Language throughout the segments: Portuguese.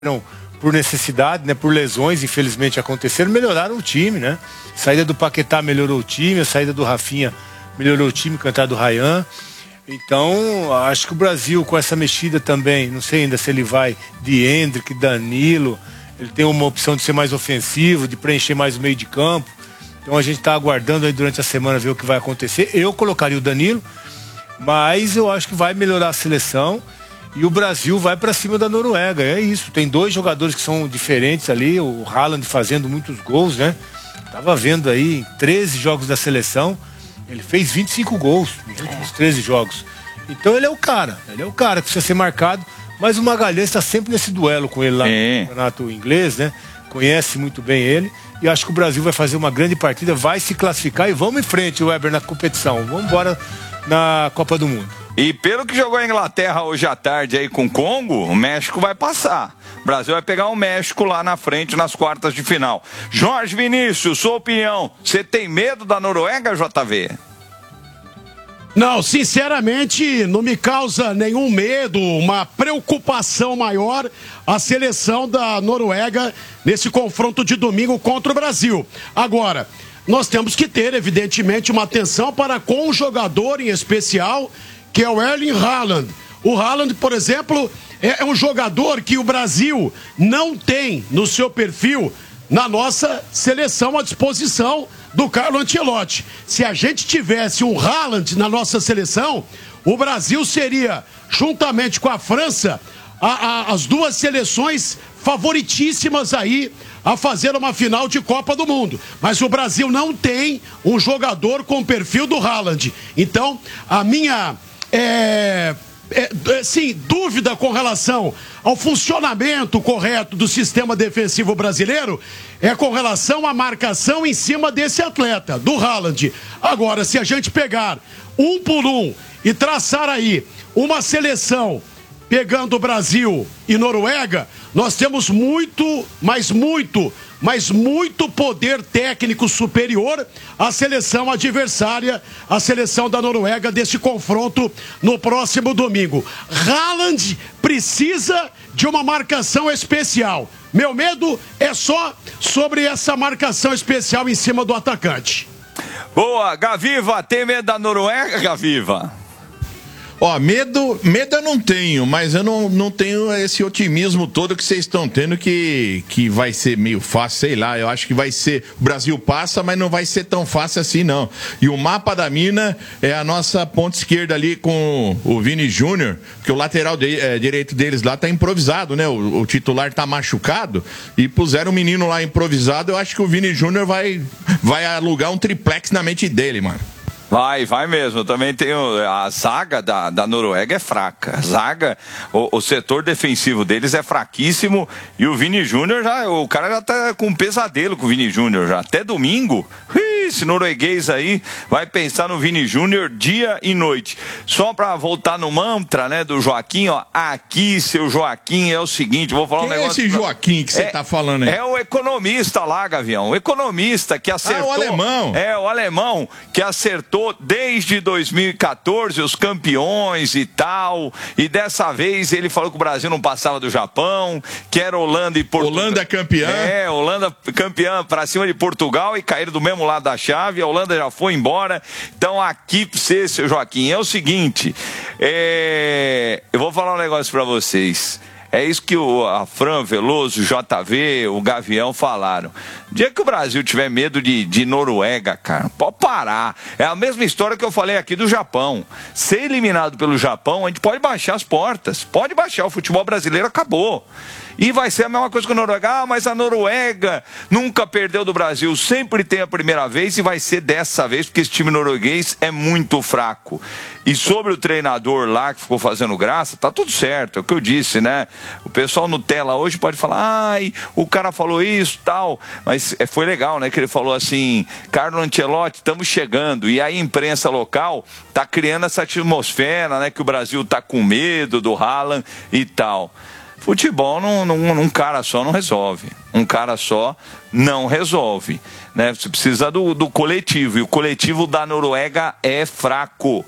por necessidade, né, por lesões, infelizmente aconteceram, melhoraram o time, né? A saída do Paquetá melhorou o time, a saída do Rafinha melhorou o time, cantar do Ryan. Então, acho que o Brasil, com essa mexida também, não sei ainda se ele vai de Endrick, Danilo, ele tem uma opção de ser mais ofensivo, de preencher mais o meio de campo. Então a gente está aguardando aí durante a semana ver o que vai acontecer. Eu colocaria o Danilo, mas eu acho que vai melhorar a seleção e o Brasil vai para cima da Noruega. É isso, tem dois jogadores que são diferentes ali, o Haaland fazendo muitos gols, né? Tava vendo aí, em 13 jogos da seleção, ele fez 25 gols nos últimos 13 jogos. Então ele é o cara que precisa ser marcado, mas o Magalhães está sempre nesse duelo com ele lá no campeonato inglês, né? Conhece muito bem ele e acho que o Brasil vai fazer uma grande partida, vai se classificar e vamos em frente, Weber, na competição. Vamos embora na Copa do Mundo. E pelo que jogou a Inglaterra hoje à tarde aí com o Congo, o México vai passar. O Brasil vai pegar o México lá na frente nas quartas de final. Jorge Vinícius, sua opinião, você tem medo da Noruega, JV? Não, sinceramente, não me causa nenhum medo, uma preocupação maior a seleção da Noruega nesse confronto de domingo contra o Brasil. Agora, nós temos que ter, evidentemente, uma atenção para com um jogador em especial, que é o Erling Haaland. O Haaland, por exemplo, é um jogador que o Brasil não tem no seu perfil na nossa seleção à disposição do Carlo Ancelotti. Se a gente tivesse um Haaland na nossa seleção, o Brasil seria, juntamente com a França, as duas seleções favoritíssimas aí a fazer uma final de Copa do Mundo. Mas o Brasil não tem um jogador com o perfil do Haaland. Então, a minha dúvida com relação ao funcionamento correto do sistema defensivo brasileiro é com relação à marcação em cima desse atleta, do Haaland. Agora, se a gente pegar um por um e traçar aí uma seleção pegando Brasil e Noruega, nós temos muito poder técnico superior à seleção adversária, a seleção da Noruega, desse confronto no próximo domingo. Haaland precisa de uma marcação especial. Meu medo é só sobre essa marcação especial em cima do atacante. Boa, Gaviva, tem medo da Noruega, Gaviva? Ó, medo eu não tenho, mas eu não tenho esse otimismo todo que vocês estão tendo que vai ser meio fácil, sei lá, eu acho que vai ser, o Brasil passa, mas não vai ser tão fácil assim não. E o mapa da mina é a nossa ponta esquerda ali com o Vini Júnior, que o lateral direito deles lá tá improvisado, né? O titular tá machucado e puseram um menino lá improvisado, eu acho que o Vini Júnior vai alugar um triplex na mente dele, mano. Vai mesmo. Eu também tenho. A zaga da Noruega é fraca. A zaga, o setor defensivo deles é fraquíssimo. E o Vini Júnior o cara já tá com um pesadelo com o Vini Júnior já. Até domingo. Esse norueguês aí vai pensar no Vini Júnior dia e noite. Só pra voltar no mantra, né, do Joaquim, ó. Aqui, seu Joaquim, é o seguinte, vou falar um negócio. Quem é esse Joaquim que você tá falando aí? É o economista lá, Gavião. O economista que acertou. O alemão. É, o alemão que acertou desde 2014 os campeões e tal, e dessa vez ele falou que o Brasil não passava do Japão, que era Holanda e Portugal. Holanda campeã. Holanda campeã pra cima de Portugal e caíram do mesmo lado da chave, a Holanda já foi embora. Então aqui pra você, seu Joaquim, é o seguinte, eu vou falar um negócio pra vocês. É isso que a Fran Veloso, o JV, o Gavião falaram. O dia que o Brasil tiver medo de Noruega, cara, pode parar. É a mesma história que eu falei aqui do Japão. Ser eliminado pelo Japão, a gente pode baixar as portas. Pode baixar, o futebol brasileiro acabou. E vai ser a mesma coisa com a Noruega. Mas a Noruega nunca perdeu do Brasil. Sempre tem a primeira vez e vai ser dessa vez, porque esse time norueguês é muito fraco. E sobre o treinador lá que ficou fazendo graça, tá tudo certo, é o que eu disse, né? O pessoal no tela hoje pode falar, o cara falou isso, tal. Mas foi legal, né? Que ele falou assim, Carlo Ancelotti, estamos chegando. E aí a imprensa local tá criando essa atmosfera, né? Que o Brasil tá com medo do Haaland e tal. Futebol, um cara só não resolve. Um cara só não resolve, né? Você precisa do coletivo. E o coletivo da Noruega é fraco.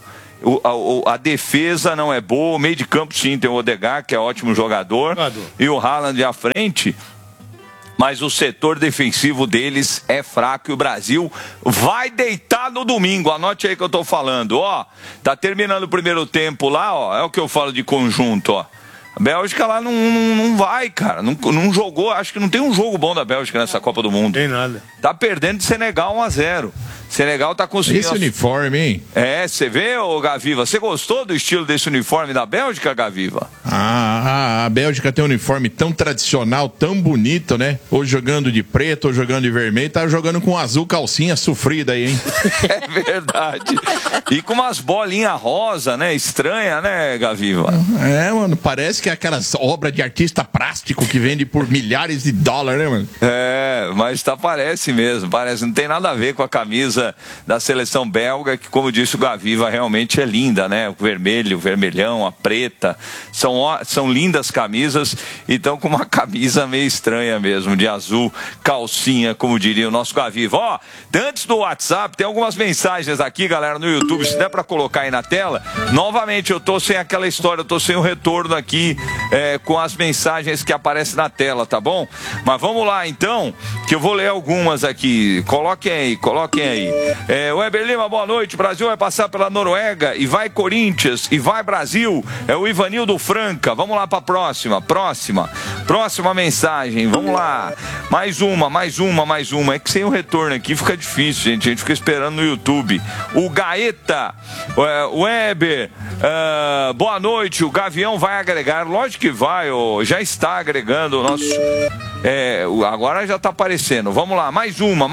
A defesa não é boa, o meio de campo sim, tem o Odegaard, que é ótimo jogador, e o Haaland à frente, mas o setor defensivo deles é fraco e o Brasil vai deitar no domingo. Anote aí que eu tô falando, ó. Tá terminando o primeiro tempo lá, ó. É o que eu falo de conjunto, ó. A Bélgica lá não vai, cara. Não jogou, acho que não tem um jogo bom da Bélgica nessa Copa do Mundo. Tem nada. Tá perdendo de Senegal 1-0. Senegal tá conseguindo... Esse uniforme, hein? É, você vê, ô Gaviva, você gostou do estilo desse uniforme da Bélgica, Gaviva? A Bélgica tem um uniforme tão tradicional, tão bonito, né? Ou jogando de preto, ou jogando de vermelho, tá jogando com azul calcinha sofrida aí, hein? É verdade. E com umas bolinhas rosa, né? Estranha, né, Gaviva? É, mano, parece que é aquelas obras de artista plástico que vende por milhares de dólares, né, mano? É, mas parece mesmo, parece, não tem nada a ver com a camisa da seleção belga, que, como disse o Gaviva, realmente é linda, né? O vermelho, o vermelhão, a preta, são lindas camisas, e estão com uma camisa meio estranha mesmo, de azul, calcinha, como diria o nosso Gaviva. Ó, antes do WhatsApp, tem algumas mensagens aqui, galera, no YouTube, se der pra colocar aí na tela. Novamente, eu tô sem aquela história, eu tô sem o retorno aqui com as mensagens que aparecem na tela, tá bom? Mas vamos lá, então, que eu vou ler algumas aqui. Coloquem aí. Weber Lima, boa noite. O Brasil vai passar pela Noruega e vai Corinthians e vai Brasil. É o Ivanildo Franca. Vamos lá para a próxima mensagem. Vamos lá. Mais uma. É que sem o retorno aqui fica difícil, gente. A gente fica esperando no YouTube. O Gaeta, Weber, boa noite. O Gavião vai agregar. Lógico que vai, já está agregando o nosso... agora já está aparecendo. Vamos lá, mais uma.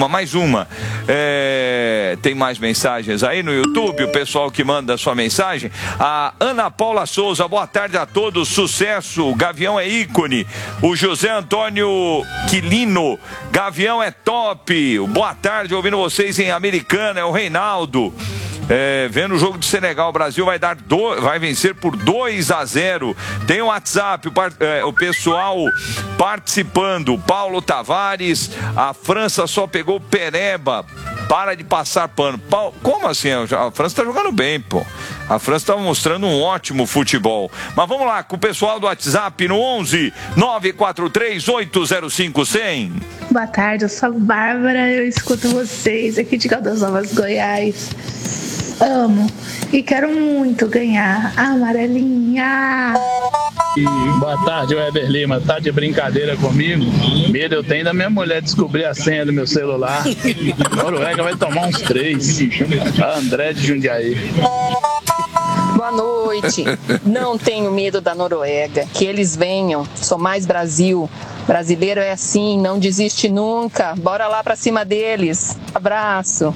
Tem mais mensagens aí no YouTube, o pessoal que manda a sua mensagem. A Ana Paula Souza, boa tarde a todos, sucesso, Gavião é ícone. O José Antônio Quilino, Gavião é top. Boa tarde, ouvindo vocês em Americana, é o Reinaldo. Vendo o jogo de Senegal, o Brasil vai vencer por 2-0. Tem o WhatsApp, o pessoal participando. Paulo Tavares, a França só pegou Pereba. Para de passar pano. Como assim? A França tá jogando bem, pô. A França tá mostrando um ótimo futebol. Mas vamos lá, com o pessoal do WhatsApp no 11 943 805 100. Boa tarde, eu sou a Bárbara, eu escuto vocês aqui de Caldas Novas, Goiás. Amo e quero muito ganhar a amarelinha. Boa tarde, Weber Lima. Tá de brincadeira comigo? Medo eu tenho da minha mulher descobrir a senha do meu celular. Noruega vai tomar uns 3. A André de Jundiaí. Boa noite. Não tenho medo da Noruega. Que eles venham. Sou mais Brasil. Brasileiro é assim, não desiste nunca. Bora lá pra cima deles. Abraço.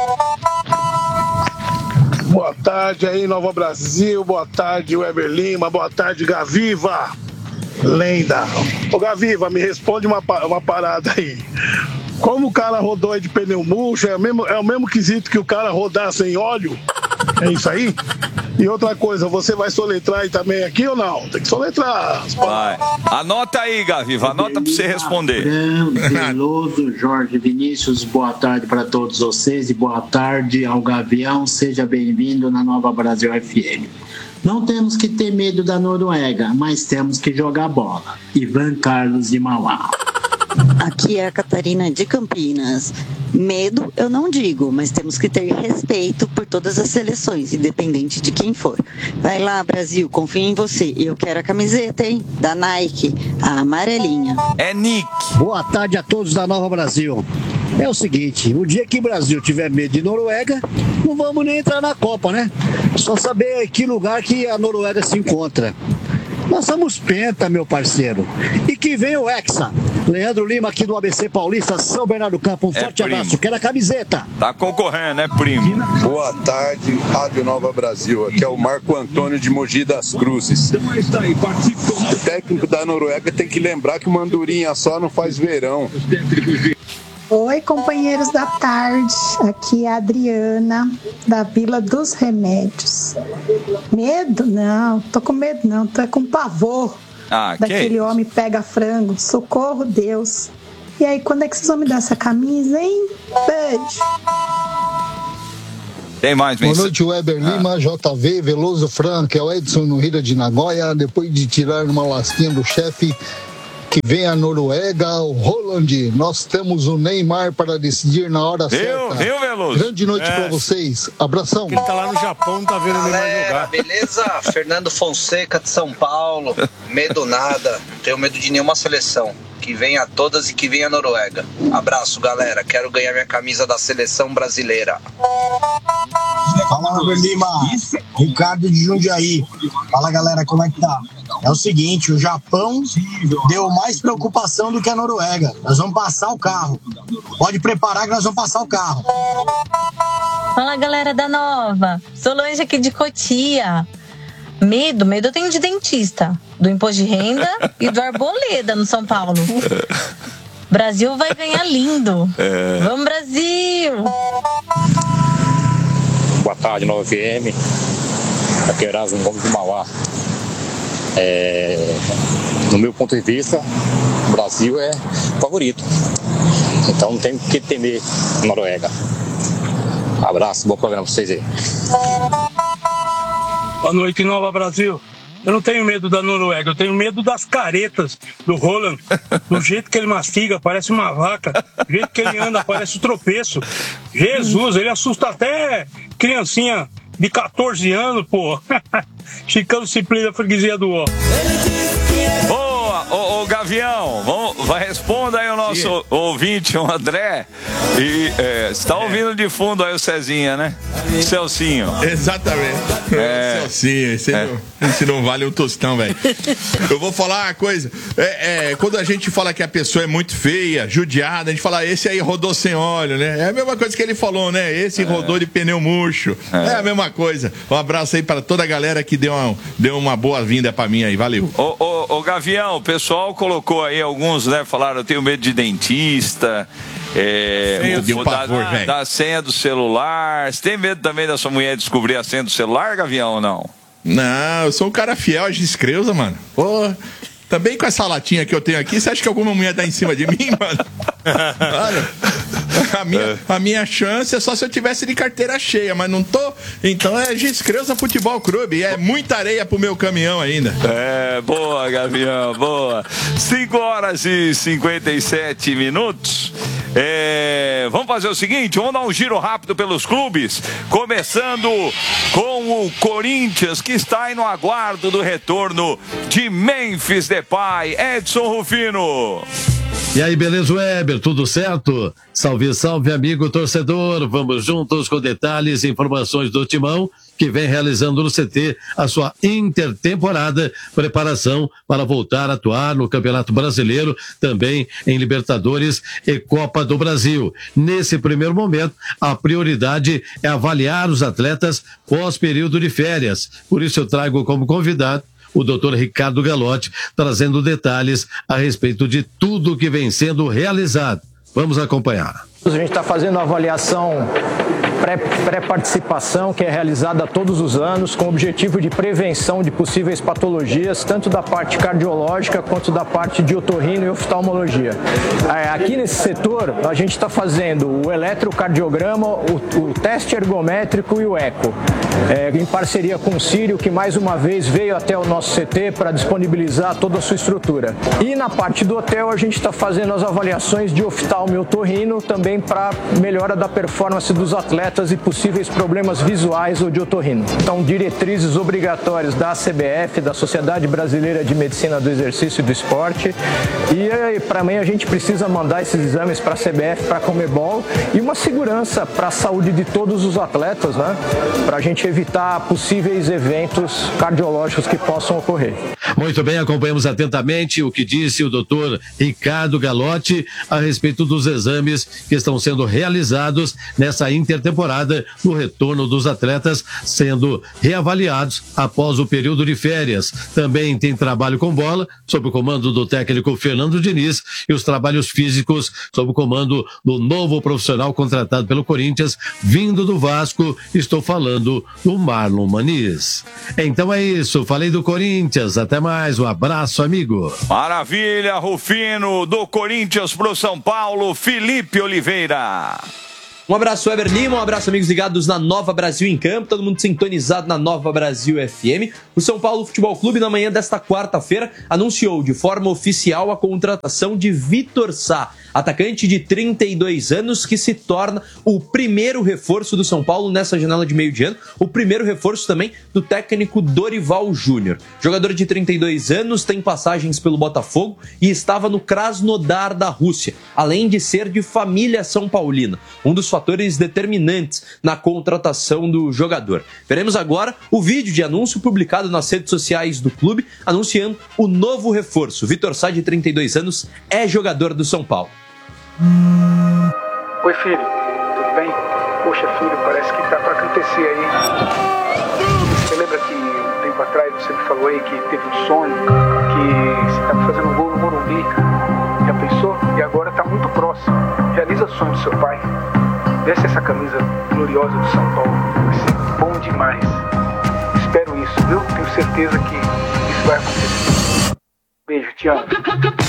Boa tarde aí, Nova Brasil. Boa tarde, Weber Lima. Boa tarde, Gaviva. Lenda. Ô, Gaviva, me responde uma parada aí. Como o cara rodou aí de pneu murcho, é o mesmo quesito que o cara rodar sem óleo? É isso aí? E outra coisa, você vai soletrar aí também aqui ou não? Tem que soletrar. Vai. Anota aí, Gaviva, anota pra você responder. Veloso, Jorge Vinícius, boa tarde para todos vocês e boa tarde ao Gavião. Seja bem-vindo na Nova Brasil FM. Não temos que ter medo da Noruega, mas temos que jogar bola. Ivan Carlos de Mauá. Aqui é a Catarina de Campinas. Medo eu não digo, mas temos que ter respeito por todas as seleções, independente de quem for. Vai lá, Brasil, confio em você. Eu quero a camiseta, hein? Da Nike, a amarelinha. É Nick. Boa tarde a todos da Nova Brasil. É o seguinte, o dia que o Brasil tiver medo de Noruega, não vamos nem entrar na Copa, né? Só saber que lugar que a Noruega se encontra. Nós somos penta, meu parceiro. E que vem o Hexa. Leandro Lima aqui do ABC Paulista, São Bernardo do Campo. Um forte abraço. Quero a camiseta. Tá concorrendo, né, primo? Boa tarde, Rádio Nova Brasil. Aqui é o Marco Antônio de Mogi das Cruzes. O técnico da Noruega tem que lembrar que uma andorinha só não faz verão. Oi, companheiros da tarde. Aqui é a Adriana, da Vila dos Remédios. Medo? Não, tô com medo não, tô com pavor daquele homem pega frango. Socorro, Deus. E aí, quando é que vocês vão me dar essa camisa, hein? Beijo. Tem mais Boa mensagem. noite, Weber Lima, JV, Veloso Franca, é o Edson no Rio de Nagoya. Depois de tirar uma lasquinha do chefe, que vem a Noruega, o Roland. Nós temos o Neymar para decidir na hora certa. Viu, Veloso? Grande noite para vocês. Abração. Ele tá lá no Japão, não tá vendo o Neymar jogar. Beleza? Fernando Fonseca de São Paulo. Medo nada. Não tenho medo de nenhuma seleção. Que venha todas e que venha a Noruega. Abraço, galera. Quero ganhar minha camisa da seleção brasileira. Fala, Weber Lima. Ricardo de Jundiaí. Fala, galera, como é que tá? É o seguinte, o Japão deu mais preocupação do que a Noruega. Nós vamos passar o carro. Pode preparar que nós vamos passar o carro. Fala, galera da Nova. Solange aqui de Cotia. Medo eu tenho de dentista, do imposto de renda e do Arboleda no São Paulo. Brasil vai ganhar lindo. Vamos, Brasil! Boa tarde, 9FM. Aqui é Erasmo Gomes de Mauá. No meu ponto de vista, o Brasil é favorito. Então não tem que temer a Noruega. Abraço, bom programa pra vocês aí. Boa noite, Nova Brasil. Eu não tenho medo da Noruega, eu tenho medo das caretas do Roland. Do jeito que ele mastiga, parece uma vaca. Do jeito que ele anda, parece um tropeço. Jesus, ele assusta até criancinha de 14 anos, pô. Chicano Simplício da freguesia do Ó. Boa, ô Gavião, responda aí o nosso ouvinte, o André. E você tá ouvindo de fundo aí o Cezinha, né? Celcinho. Exatamente. Celcinho, esse não vale um tostão, velho. Eu vou falar uma coisa. Quando a gente fala que a pessoa é muito feia, judiada, a gente fala, esse aí rodou sem óleo, né? É a mesma coisa que ele falou, né? Esse rodou de pneu murcho. É a mesma coisa. Um abraço aí para toda a galera que deu uma boa-vinda pra mim aí. Valeu. Ô Gavião, o pessoal colocou aí alguns, né? Falaram, eu tenho medo de dentista. Da senha do celular. Você tem medo também da sua mulher descobrir a senha do celular, Gavião, ou não? Não, eu sou um cara fiel às descreusa, mano. Pô, também com essa latinha que eu tenho aqui, você acha que alguma mulher tá em cima de mim, mano? Olha, a minha chance é só se eu tivesse de carteira cheia, mas não tô. Então é Descreusa Futebol Clube. É muita areia pro meu caminhão ainda. Boa, Gavião, boa. 5h57. Vamos fazer o seguinte, vamos dar um giro rápido pelos clubes, começando com o Corinthians, que está aí no aguardo do retorno de Memphis Depay. Edson Rufino. E aí, beleza, Weber? Tudo certo? Salve, salve, amigo torcedor. Vamos juntos com detalhes e informações do Timão, que vem realizando no CT a sua intertemporada, preparação para voltar a atuar no Campeonato Brasileiro, também em Libertadores e Copa do Brasil. Nesse primeiro momento, a prioridade é avaliar os atletas pós-período de férias. Por isso eu trago como convidado o Dr. Ricardo Galotti, trazendo detalhes a respeito de tudo que vem sendo realizado. Vamos acompanhar. A gente está fazendo a avaliação pré-participação, que é realizada todos os anos, com o objetivo de prevenção de possíveis patologias, tanto da parte cardiológica quanto da parte de otorrino e oftalmologia. Aqui nesse setor, a gente está fazendo o eletrocardiograma, o teste ergométrico e o eco, em parceria com o Círio, que mais uma vez veio até o nosso CT para disponibilizar toda a sua estrutura. E na parte do hotel, a gente está fazendo as avaliações de oftalmo e otorrino, também para melhora da performance dos atletas e possíveis problemas visuais ou de otorrino. Então, diretrizes obrigatórias da CBF, da Sociedade Brasileira de Medicina do Exercício e do Esporte. E para mim a gente precisa mandar esses exames para a CBF, para a Conmebol, e uma segurança para a saúde de todos os atletas, né? Para a gente evitar possíveis eventos cardiológicos que possam ocorrer. Muito bem, acompanhamos atentamente o que disse o doutor Ricardo Galotti a respeito dos exames que estão sendo realizados nessa intertemporada, no retorno dos atletas sendo reavaliados após o período de férias. Também tem trabalho com bola, sob o comando do técnico Fernando Diniz, e os trabalhos físicos sob o comando do novo profissional contratado pelo Corinthians, vindo do Vasco. Estou falando do Marlon Maniz. Então é isso, falei do Corinthians. Até mais, um abraço, amigo. Maravilha, Rufino, do Corinthians pro São Paulo, Felipe Oliveira. Um abraço, Weber Lima, um abraço, amigos ligados na Nova Brasil em Campo, todo mundo sintonizado na Nova Brasil FM. O São Paulo Futebol Clube, na manhã desta quarta-feira, anunciou de forma oficial a contratação de Vitor Sá, atacante de 32 anos, que se torna o primeiro reforço do São Paulo nessa janela de meio de ano, o primeiro reforço também do técnico Dorival Júnior. Jogador de 32 anos, tem passagens pelo Botafogo e estava no Krasnodar da Rússia, além de ser de família são paulina, um dos fatores determinantes na contratação do jogador. Veremos agora o vídeo de anúncio publicado nas redes sociais do clube, anunciando o novo reforço. Vitor Sá, de 32 anos, é jogador do São Paulo. Oi, filho, tudo bem? Poxa, filho, parece que tá pra acontecer aí. Você lembra que um tempo atrás você me falou aí que teve um sonho, que você tava fazendo um gol no Morumbi? Já pensou? E agora tá muito próximo. Realiza o sonho do seu pai. Veste essa camisa gloriosa do São Paulo. Vai ser bom demais. Espero isso, viu? Tenho certeza que isso vai acontecer. Beijo, te amo.